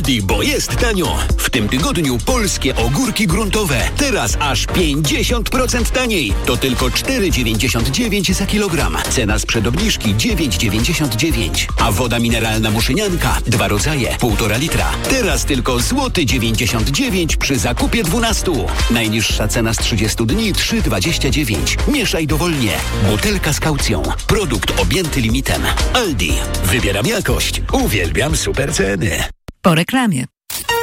Bo jest tanio. W tym tygodniu polskie ogórki gruntowe. Teraz aż 50% taniej. To tylko 4,99 za kilogram. Cena sprzed obniżki 9,99. A woda mineralna Muszynianka. 2 rodzaje, 1,5 litra. Teraz tylko złoty 99 przy zakupie 12. Najniższa cena z 30 dni 3,29. Mieszaj dowolnie. Butelka z kaucją. Produkt objęty limitem. Aldi. Wybieram jakość. Uwielbiam super ceny. Po reklamie.